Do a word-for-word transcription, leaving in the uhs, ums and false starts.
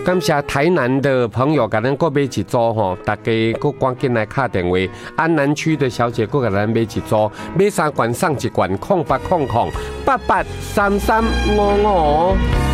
感谢台南的朋友，给咱过买一组吼，大家过赶紧来打电话。安南区的小姐过给咱买一组，买三罐送一罐，空八空空八八三三五五。